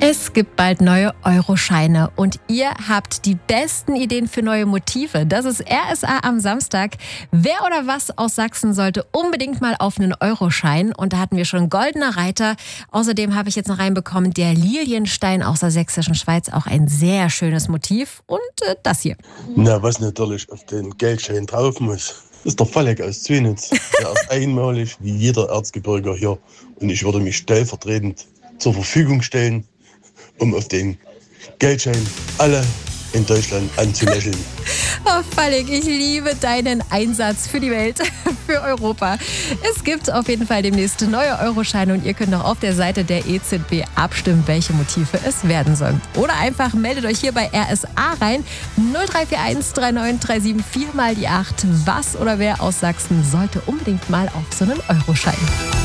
Es gibt bald neue Euroscheine und ihr habt die besten Ideen für neue Motive. Das ist RSA am Samstag. Wer oder was aus Sachsen sollte unbedingt mal auf einen Euroschein? Und da hatten wir schon Goldener Reiter. Außerdem habe ich jetzt noch reinbekommen, der Lilienstein aus der sächsischen Schweiz. Auch ein sehr schönes Motiv. Und das hier. Na, was natürlich auf den Geldschein drauf muss, ist der Falleck aus Zwinitz. Der ist einmalig wie jeder Erzgebirger hier. Und ich würde mich stellvertretend zur Verfügung stellen, um auf den Geldschein alle in Deutschland anzulächeln. Oh, Falleck, ich liebe deinen Einsatz für die Welt, für Europa. Es gibt auf jeden Fall demnächst neue Euroscheine und ihr könnt auch auf der Seite der EZB abstimmen, welche Motive es werden sollen. Oder einfach meldet euch hier bei RSA rein. 0341 3937 4 mal die 8. Was oder wer aus Sachsen sollte unbedingt mal auf so einen Euroschein?